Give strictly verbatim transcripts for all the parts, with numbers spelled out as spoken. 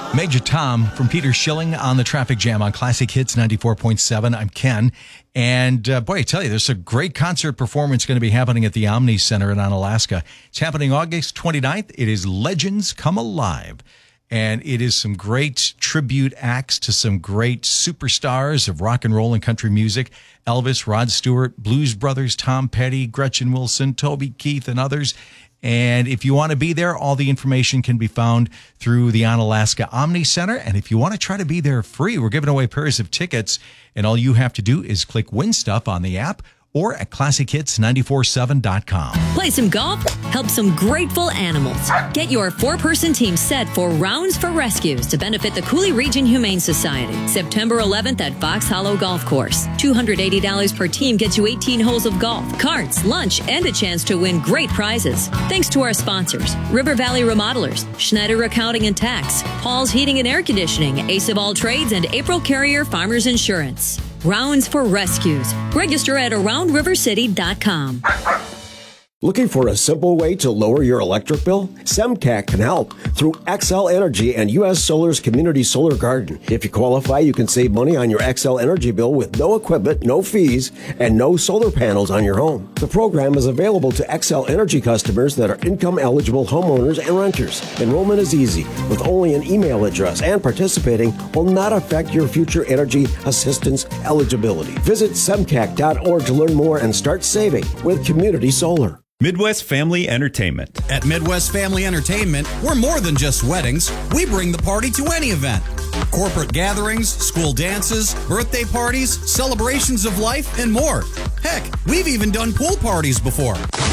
Major Tom from Peter Schilling on the Traffic Jam on Classic Hits ninety-four point seven. I'm Ken. And uh, boy, I tell you, there's a great concert performance going to be happening at the Omni Center in Onalaska. It's happening August twenty-ninth. It is Legends Come Alive. And it is some great tribute acts to some great superstars of rock and roll and country music. Elvis, Rod Stewart, Blues Brothers, Tom Petty, Gretchen Wilson, Toby Keith, and others. And if you want to be there, all the information can be found through the Onalaska Omni Center. And if you want to try to be there free, we're giving away pairs of tickets. And all you have to do is click Win Stuff on the app or at classic hits nine four seven dot com. Play some golf, help some grateful animals. Get your four-person team set for Rounds for Rescues to benefit the Cooley Region Humane Society. September eleventh at Fox Hollow Golf Course. two hundred eighty dollars per team gets you eighteen holes of golf, carts, lunch, and a chance to win great prizes. Thanks to our sponsors, River Valley Remodelers, Schneider Accounting and Tax, Paul's Heating and Air Conditioning, Ace of All Trades, and April Carrier Farmers Insurance. Rounds for Rescues. Register at around river city dot com. Looking for a simple way to lower your electric bill? SEMCAC can help through Xcel Energy and U S Solar's Community Solar Garden. If you qualify, you can save money on your Xcel Energy bill with no equipment, no fees, and no solar panels on your home. The program is available to Xcel Energy customers that are income-eligible homeowners and renters. Enrollment is easy, with only an email address, and participating will not affect your future energy assistance eligibility. Visit semcac dot org to learn more and start saving with Community Solar. Midwest Family Entertainment. At Midwest Family Entertainment, we're more than just weddings. We bring the party to any event. Corporate gatherings, school dances, birthday parties, celebrations of life, and more. Heck, we've even done pool parties before.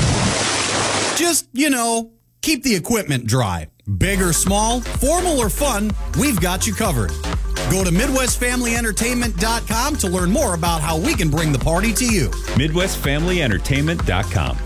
Just, you know, keep the equipment dry. Big or small, formal or fun, we've got you covered. Go to midwest family entertainment dot com to learn more about how we can bring the party to you. midwest family entertainment dot com.